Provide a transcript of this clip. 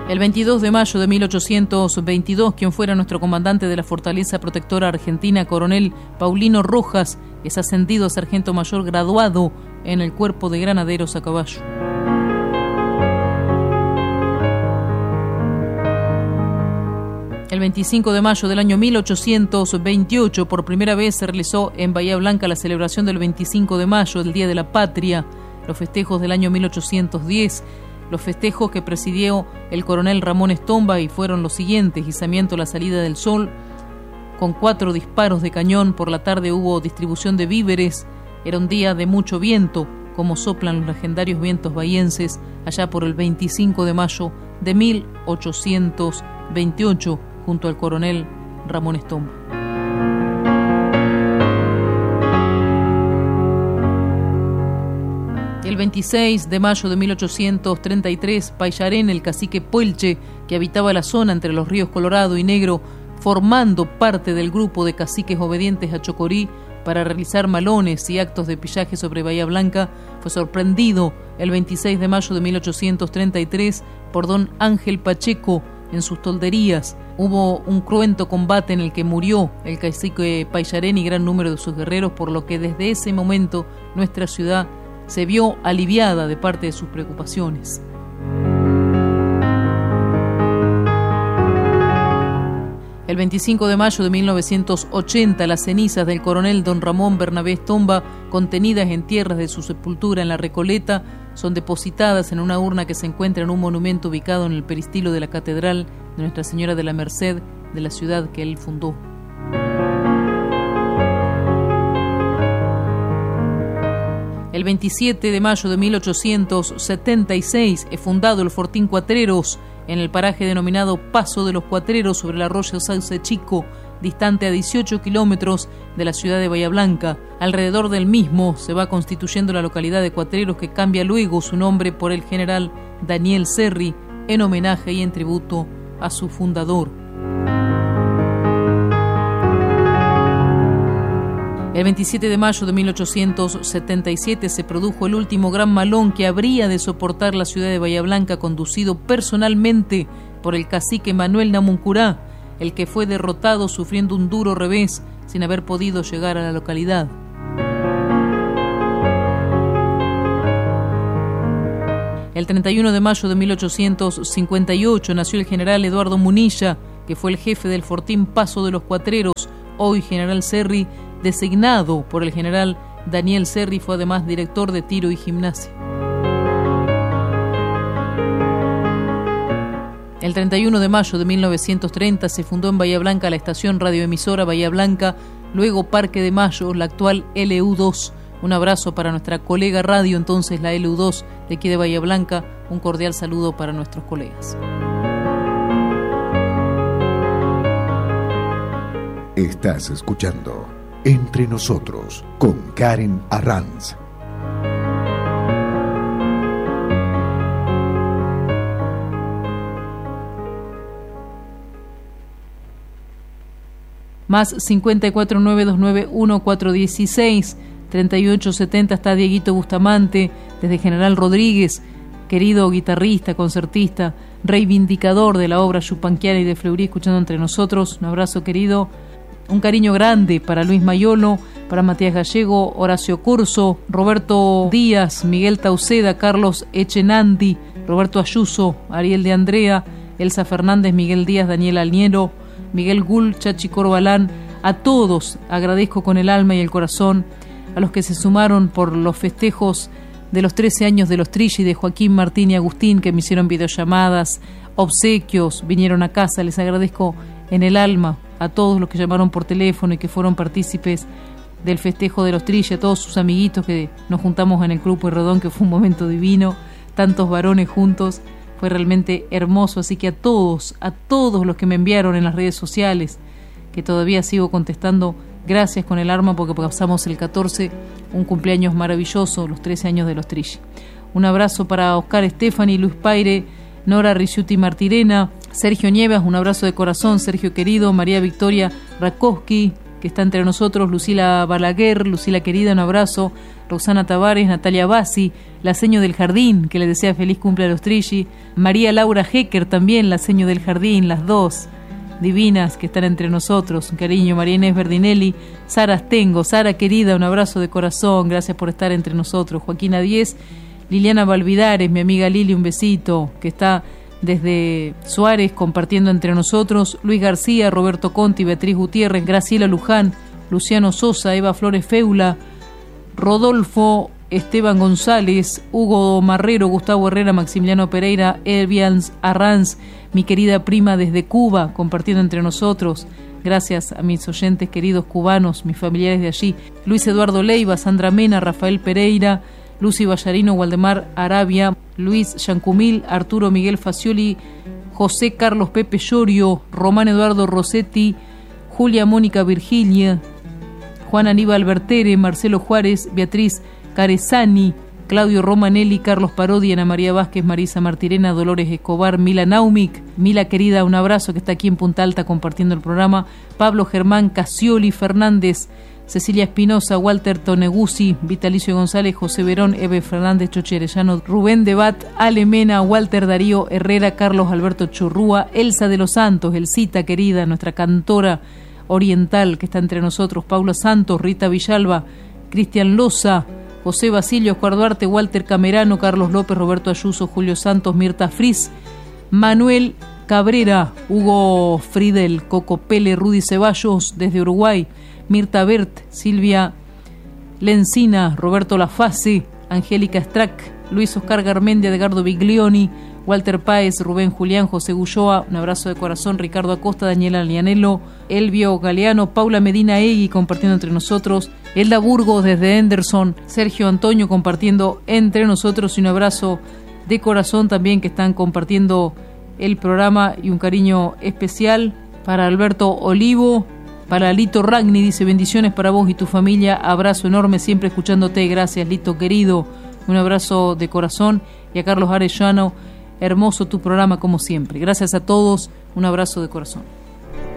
El 22 de mayo de 1822, quien fuera nuestro comandante de la Fortaleza Protectora Argentina, coronel Paulino Rojas, es ascendido a sargento mayor graduado en el Cuerpo de Granaderos a Caballo. El 25 de mayo del año 1828, por primera vez se realizó en Bahía Blanca la celebración del 25 de mayo, el Día de la Patria, los festejos del año 1810, los festejos que presidió el coronel Ramón Estomba y fueron los siguientes: izamiento a la salida del sol, con 4 disparos de cañón. Por la tarde hubo distribución de víveres. Era un día de mucho viento, como soplan los legendarios vientos bahienses, allá por el 25 de mayo de 1828, junto al coronel Ramón Estomba. El 26 de mayo de 1833, Paysarén, el cacique Puelche, que habitaba la zona entre los ríos Colorado y Negro, formando parte del grupo de caciques obedientes a Chocorí para realizar malones y actos de pillaje sobre Bahía Blanca, fue sorprendido el 26 de mayo de 1833 por don Ángel Pacheco en sus tolderías. Hubo un cruento combate en el que murió el cacique Paysarén y gran número de sus guerreros, por lo que desde ese momento nuestra ciudad se vio aliviada de parte de sus preocupaciones. El 25 de mayo de 1980, las cenizas del coronel don Ramón Bernabé Estomba, contenidas en tierras de su sepultura en La Recoleta, son depositadas en una urna que se encuentra en un monumento ubicado en el peristilo de la Catedral de Nuestra Señora de la Merced de la ciudad que él fundó. El 27 de mayo de 1876 es fundado el Fortín Cuatreros en el paraje denominado Paso de los Cuatreros, sobre el arroyo Sauce Chico, distante a 18 kilómetros de la ciudad de Bahía Blanca. Alrededor del mismo se va constituyendo la localidad de Cuatreros, que cambia luego su nombre por el general Daniel Serri, en homenaje y en tributo a su fundador. El 27 de mayo de 1877 se produjo el último gran malón que habría de soportar la ciudad de Bahía Blanca, conducido personalmente por el cacique Manuel Namuncurá, el que fue derrotado sufriendo un duro revés sin haber podido llegar a la localidad. El 31 de mayo de 1858 nació el general Eduardo Munilla, que fue el jefe del Fortín Paso de los Cuatreros, hoy general Serri, designado por el general Daniel Serri. Fue además director de tiro y gimnasia. El 31 de mayo de 1930 se fundó en Bahía Blanca la estación radioemisora Bahía Blanca, luego Parque de Mayo, la actual LU2. Un abrazo para nuestra colega radio, entonces la LU2 de aquí de Bahía Blanca. Un cordial saludo para nuestros colegas. Estás escuchando Entre Nosotros con Karen Arranz. Más 549291416 3870 está Dieguito Bustamante desde General Rodríguez, querido guitarrista, concertista, reivindicador de la obra yupanquiana y de Fleury, escuchando Entre Nosotros. Un abrazo, querido. Un cariño grande para Luis Mayolo, para Matías Gallego, Horacio Curso, Roberto Díaz, Miguel Tauceda, Carlos Echenandi, Roberto Ayuso, Ariel de Andrea, Elsa Fernández, Miguel Díaz, Daniel Alniero, Miguel Gull, Chachi Corbalán. A todos agradezco con el alma y el corazón, a los que se sumaron por los festejos de los 13 años de los Trilli, de Joaquín, Martín y Agustín, que me hicieron videollamadas, obsequios, vinieron a casa. Les agradezco en el alma a todos los que llamaron por teléfono y que fueron partícipes del festejo de los Trilli, a todos sus amiguitos que nos juntamos en el Club Pueyrredón, que fue un momento divino, tantos varones juntos, fue realmente hermoso. Así que a todos los que me enviaron en las redes sociales, que todavía sigo contestando, gracias con el alma, porque pasamos el 14, un cumpleaños maravilloso, los 13 años de los Trilli. Un abrazo para Oscar Estefani, Luis Paire, Nora Ricciuti Martirena, Sergio Nieves, un abrazo de corazón, Sergio querido, María Victoria Rakowski, que está entre nosotros, Lucila Balaguer, Lucila querida, un abrazo, Roxana Tavares, Natalia Bassi, la seño del jardín, que le desea feliz cumple a los Trilli, María Laura Hecker también, la seño del jardín, las dos divinas que están entre nosotros, un cariño, María Inés Berdinelli, Sara Astengo, Sara querida, un abrazo de corazón, gracias por estar entre nosotros, Joaquina Díez, Liliana Valvidares, mi amiga Lili, un besito, que está desde Suárez compartiendo entre nosotros, Luis García, Roberto Conti, Beatriz Gutiérrez, Graciela Luján, Luciano Sosa, Eva Flores Feula, Rodolfo, Esteban González, Hugo Marrero, Gustavo Herrera, Maximiliano Pereira, Elvians Arranz, mi querida prima desde Cuba, compartiendo entre nosotros. Gracias a mis oyentes queridos cubanos, mis familiares de allí. Luis Eduardo Leiva, Sandra Mena, Rafael Pereira, Lucy Ballarino, Waldemar Arabia, Luis Yancumil, Arturo Miguel Facioli, José Carlos Pepe Llorio, Román Eduardo Rossetti, Julia Mónica Virgilia, Juan Aníbal Bertere, Marcelo Juárez, Beatriz Carezani, Claudio Romanelli, Carlos Parodi, Ana María Vázquez, Marisa Martirena, Dolores Escobar, Mila Naumic, Mila querida, un abrazo, que está aquí en Punta Alta compartiendo el programa, Pablo Germán Casioli Fernández, Cecilia Espinosa, Walter Toneguzzi, Vitalicio González, José Verón, Eve Fernández, Choche Arellano, Rubén Debat, Alemena, Walter Darío Herrera, Carlos Alberto Churrúa, Elsa de los Santos, Elsita querida, nuestra cantora oriental que está entre nosotros, Paula Santos, Rita Villalba, Cristian Loza, José Basilio, Oscar Duarte, Walter Camerano, Carlos López, Roberto Ayuso, Julio Santos, Mirta Fris, Manuel Cabrera, Hugo Fridel, Coco Pele, Rudy Ceballos desde Uruguay, Mirta Bert, Silvia Lencina, Roberto Lafase, Angélica Strack, Luis Oscar Garmendia, Edgardo Biglioni, Walter Páez, Rubén Julián, José Gulloa, un abrazo de corazón, Ricardo Acosta, Daniela Lianello, Elvio Galeano, Paula Medina Egui compartiendo entre nosotros, Elda Burgos desde Henderson, Sergio Antonio compartiendo entre nosotros y un abrazo de corazón también que están compartiendo el programa y un cariño especial para Alberto Olivo, para Lito Ragni, dice bendiciones para vos y tu familia, abrazo enorme, siempre escuchándote, gracias Lito querido, un abrazo de corazón, y a Carlos Arellano, hermoso tu programa como siempre, gracias a todos, un abrazo de corazón.